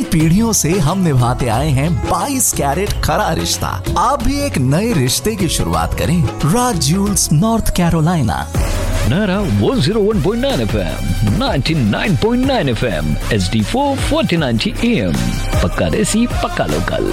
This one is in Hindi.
पीढ़ियों से हम निभाते आए हैं 22 कैरेट खरा रिश्ता। आप भी एक नए रिश्ते की शुरुआत करें। राज Jules, north Carolina. Nara 101.9 FM, 99.9 FM, HD4 1490 AM. पक्का देसी, पक्का लोकल।